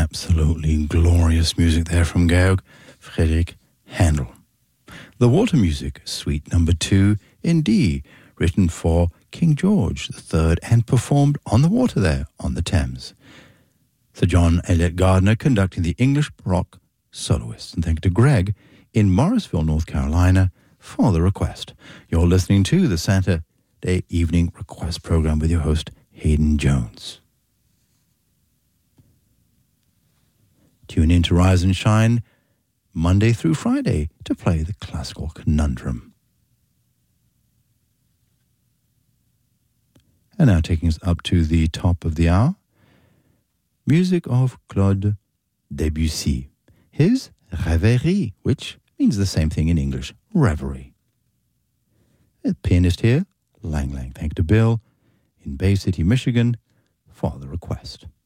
Absolutely glorious music there from Georg Friedrich Handel. The Water Music, Suite Number 2 in D, written for King George III and performed on the water there on the Thames. Sir John Eliot Gardiner conducting the English Baroque soloists. And thank to Greg in Morrisville, North Carolina, for the request. You're listening to the Saturday Evening Request Program with your host, Hayden Jones. Tune in to Rise and Shine Monday through Friday to play the Classical Conundrum. And now taking us up to the top of the hour, music of Claude Debussy. His Rêverie, which means the same thing in English, reverie. The pianist here, Lang Lang. Thank to Bill in Bay City, Michigan, for the request.